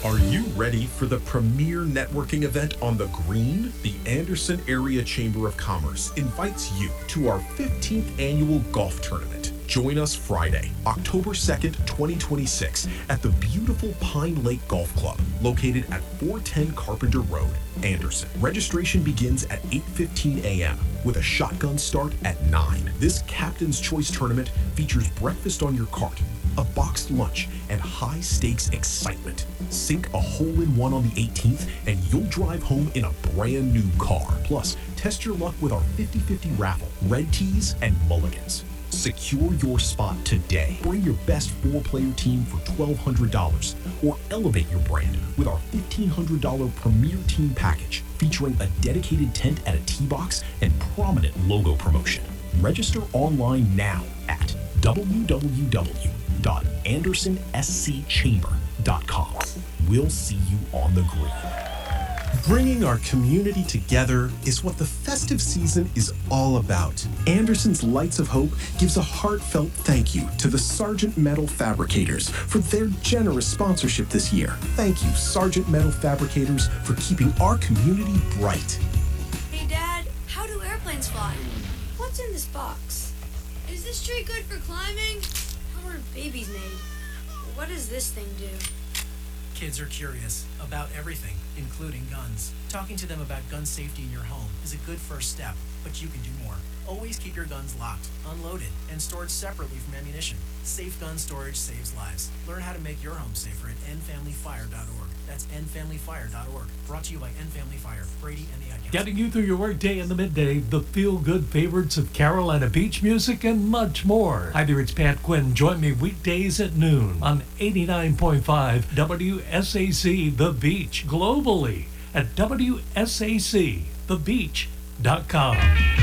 Are you ready for the premier networking event on the Green? The Anderson Area Chamber of Commerce invites you to our 15th annual golf tournament. Join us Friday, October 2nd, 2026, at the beautiful Pine Lake Golf Club, located at 410 Carpenter Road, Anderson. Registration begins at 8:15 a.m. with a shotgun start at 9. This Captain's Choice tournament features breakfast on your cart, a boxed lunch, and high-stakes excitement. Sink a hole-in-one on the 18th, and you'll drive home in a brand new car. Plus, test your luck with our 50-50 raffle, red tees, and mulligans. Secure your spot today. Bring your best 4-player team for $1,200, or elevate your brand with our $1,500 Premier Team Package, featuring a dedicated tent at a tee box and prominent logo promotion. Register online now at www.andersonscchamber.com. We'll see you on the green. Bringing our community together is what the festive season is all about. Anderson's Lights of Hope gives a heartfelt thank you to the Sargent Metal Fabricators for their generous sponsorship this year. Thank you, Sargent Metal Fabricators, for keeping our community bright. Hey, Dad, how do airplanes fly? What's in this box? Is this tree good for climbing? How are babies made? What does this thing do? Kids are curious about everything, including guns. Talking to them about gun safety in your home is a good first step, but you can do more. Always keep your guns locked, unloaded, and stored separately from ammunition. Safe gun storage saves lives. Learn how to make your home safer at endfamilyfire.org. That's endfamilyfire.org. Brought to you by End Family Fire, Brady and the Ad Council. Getting you through your workday in the midday, the feel-good favorites of Carolina beach music, and much more. Hi there, it's Pat Quinn. Join me weekdays at noon on 89.5 WSAC The Beach, globally at WSACThebeach.com.